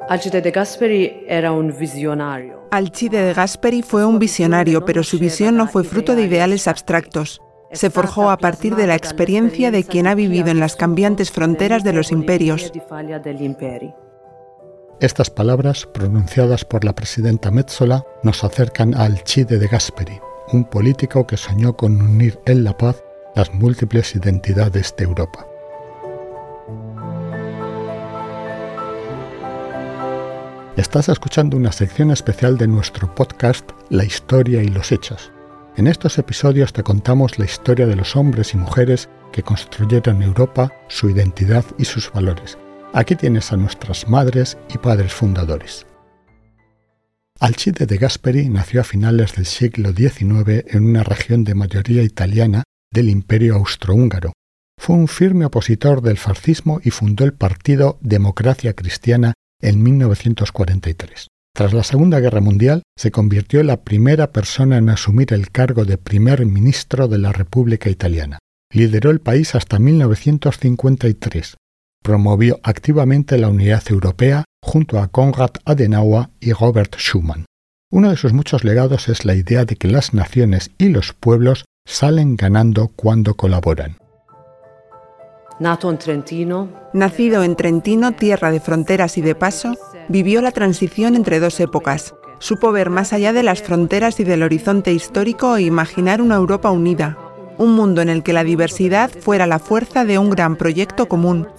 Alcide De Gasperi era un visionario. Alcide De Gasperi fue un visionario, pero su visión no fue fruto de ideales abstractos. Se forjó a partir de la experiencia de quien ha vivido en las cambiantes fronteras de los imperios. Estas palabras, pronunciadas por la presidenta Metsola, nos acercan a Alcide De Gasperi, un político que soñó con unir en la paz las múltiples identidades de Europa. Estás escuchando una sección especial de nuestro podcast La historia y los hechos. En estos episodios te contamos la historia de los hombres y mujeres que construyeron Europa, su identidad y sus valores. Aquí tienes a nuestras madres y padres fundadores. Alcide De Gasperi nació a finales del siglo XIX en una región de mayoría italiana del Imperio Austrohúngaro. Fue un firme opositor del fascismo y fundó el partido Democracia Cristiana en 1943. Tras la Segunda Guerra Mundial, se convirtió en la primera persona en asumir el cargo de primer ministro de la República Italiana. Lideró el país hasta 1953. Promovió activamente la unidad europea junto a Konrad Adenauer y Robert Schuman. Uno de sus muchos legados es la idea de que las naciones y los pueblos salen ganando cuando colaboran. Nacido en Trentino, tierra de fronteras y de paso, vivió la transición entre dos épocas. Supo ver más allá de las fronteras y del horizonte histórico e imaginar una Europa unida, un mundo en el que la diversidad fuera la fuerza de un gran proyecto común.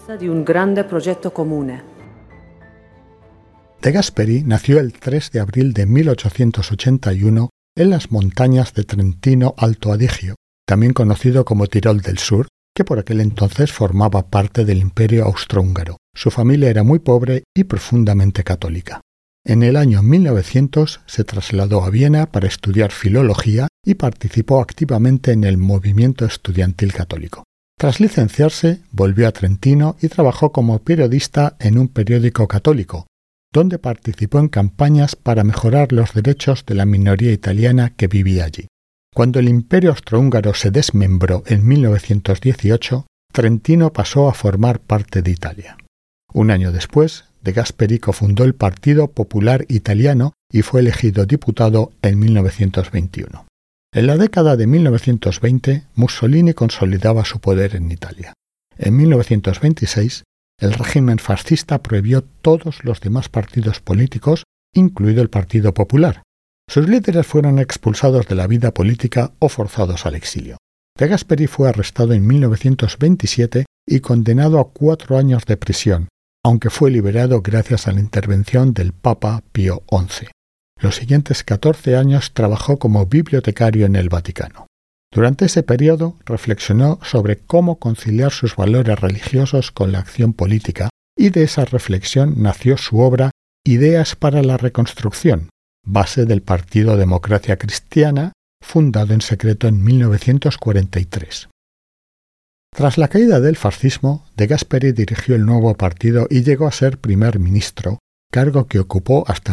De Gasperi nació el 3 de abril de 1881 en las montañas de Trentino Alto Adigio, también conocido como Tirol del Sur, que por aquel entonces formaba parte del Imperio Austrohúngaro. Su familia era muy pobre y profundamente católica. En el año 1900 se trasladó a Viena para estudiar filología y participó activamente en el movimiento estudiantil católico. Tras licenciarse, volvió a Trentino y trabajó como periodista en un periódico católico, donde participó en campañas para mejorar los derechos de la minoría italiana que vivía allí. Cuando el Imperio Austrohúngaro se desmembró en 1918, Trentino pasó a formar parte de Italia. Un año después, De Gasperi cofundó el Partido Popular Italiano y fue elegido diputado en 1921. En la década de 1920, Mussolini consolidaba su poder en Italia. En 1926, el régimen fascista prohibió todos los demás partidos políticos, incluido el Partido Popular. Sus líderes fueron expulsados de la vida política o forzados al exilio. De Gasperi fue arrestado en 1927 y condenado a 4 años de prisión, aunque fue liberado gracias a la intervención del Papa Pío XI. Los siguientes 14 años trabajó como bibliotecario en el Vaticano. Durante ese periodo reflexionó sobre cómo conciliar sus valores religiosos con la acción política, y de esa reflexión nació su obra Ideas para la Reconstrucción, base del Partido Democracia Cristiana, fundado en secreto en 1943. Tras la caída del fascismo, De Gasperi dirigió el nuevo partido y llegó a ser primer ministro, cargo que ocupó hasta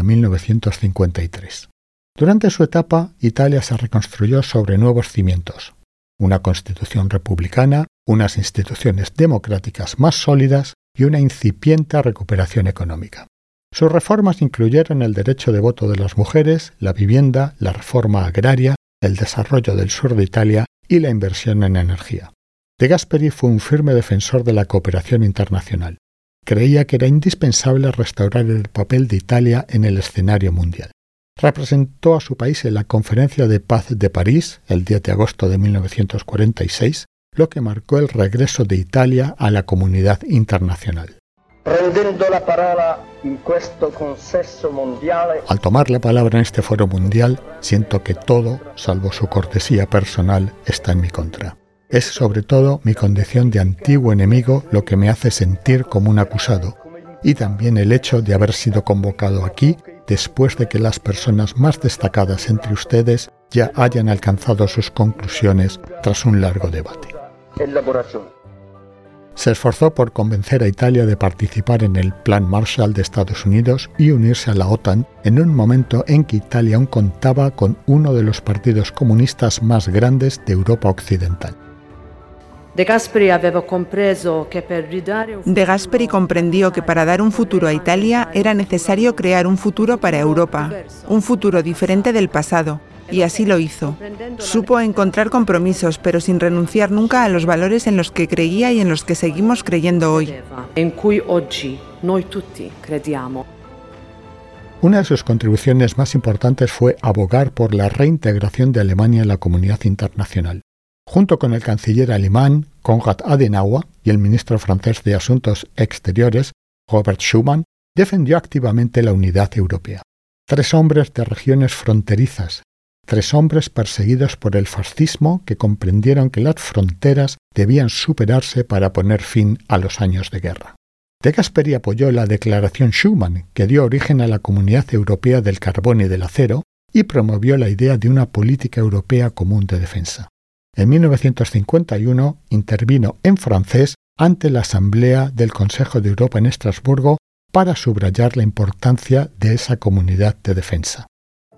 1953. Durante su etapa, Italia se reconstruyó sobre nuevos cimientos: una constitución republicana, unas instituciones democráticas más sólidas y una incipiente recuperación económica. Sus reformas incluyeron el derecho de voto de las mujeres, la vivienda, la reforma agraria, el desarrollo del sur de Italia y la inversión en energía. De Gasperi fue un firme defensor de la cooperación internacional. Creía que era indispensable restaurar el papel de Italia en el escenario mundial. Representó a su país en la Conferencia de Paz de París el 10 de agosto de 1946, lo que marcó el regreso de Italia a la comunidad internacional. Al tomar la palabra en este foro mundial, siento que todo, salvo su cortesía personal, está en mi contra. Es sobre todo mi condición de antiguo enemigo lo que me hace sentir como un acusado, y también el hecho de haber sido convocado aquí después de que las personas más destacadas entre ustedes ya hayan alcanzado sus conclusiones tras un largo debate. Se esforzó por convencer a Italia de participar en el Plan Marshall de Estados Unidos y unirse a la OTAN en un momento en que Italia aún contaba con uno de los partidos comunistas más grandes de Europa Occidental. De Gasperi comprendió que para dar un futuro a Italia era necesario crear un futuro para Europa, un futuro diferente del pasado, y así lo hizo. Supo encontrar compromisos, pero sin renunciar nunca a los valores en los que creía y en los que seguimos creyendo hoy. Una de sus contribuciones más importantes fue abogar por la reintegración de Alemania en la comunidad internacional. Junto con el canciller alemán Konrad Adenauer y el ministro francés de Asuntos Exteriores, Robert Schuman, defendió activamente la unidad europea. 3 hombres de regiones fronterizas, 3 hombres perseguidos por el fascismo que comprendieron que las fronteras debían superarse para poner fin a los años de guerra. De Gasperi apoyó la Declaración Schuman, que dio origen a la Comunidad Europea del Carbón y del Acero, y promovió la idea de una política europea común de defensa. En 1951 intervino en francés ante la Asamblea del Consejo de Europa en Estrasburgo para subrayar la importancia de esa comunidad de defensa.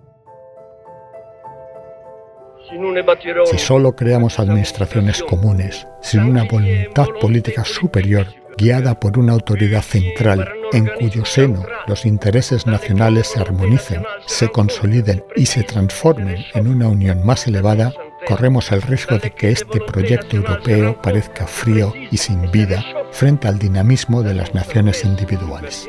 Si solo creamos administraciones comunes, sin una voluntad política superior, guiada por una autoridad central, en cuyo seno los intereses nacionales se armonicen, se consoliden y se transformen en una unión más elevada, corremos el riesgo de que este proyecto europeo parezca frío y sin vida frente al dinamismo de las naciones individuales.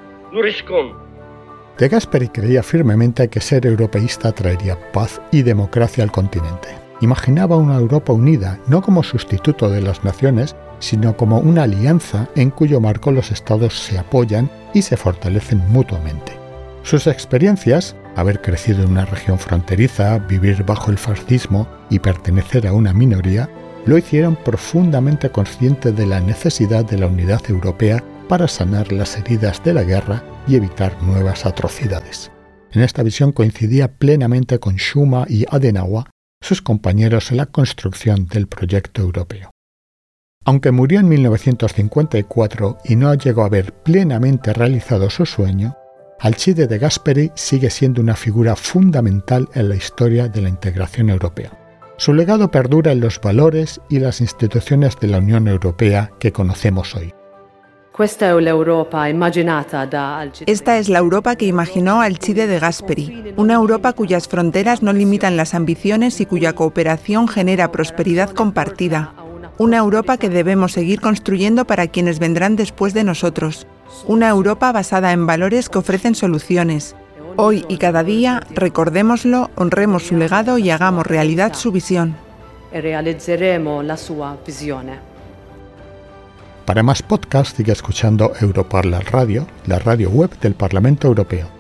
De Gasperi creía firmemente que ser europeísta traería paz y democracia al continente. Imaginaba una Europa unida, no como sustituto de las naciones, sino como una alianza en cuyo marco los estados se apoyan y se fortalecen mutuamente. Sus experiencias, haber crecido en una región fronteriza, vivir bajo el fascismo y pertenecer a una minoría, lo hicieron profundamente consciente de la necesidad de la unidad europea para sanar las heridas de la guerra y evitar nuevas atrocidades. En esta visión coincidía plenamente con Schuman y Adenauer, sus compañeros en la construcción del proyecto europeo. Aunque murió en 1954 y no llegó a ver plenamente realizado su sueño, Alcide de Gasperi sigue siendo una figura fundamental en la historia de la integración europea. Su legado perdura en los valores y las instituciones de la Unión Europea que conocemos hoy. Esta es la Europa que imaginó Alcide de Gasperi, una Europa cuyas fronteras no limitan las ambiciones y cuya cooperación genera prosperidad compartida. Una Europa que debemos seguir construyendo para quienes vendrán después de nosotros. Una Europa basada en valores que ofrecen soluciones. Hoy y cada día, recordémoslo, honremos su legado y hagamos realidad su visión. Para más podcasts sigue escuchando Europarla Radio, la radio web del Parlamento Europeo.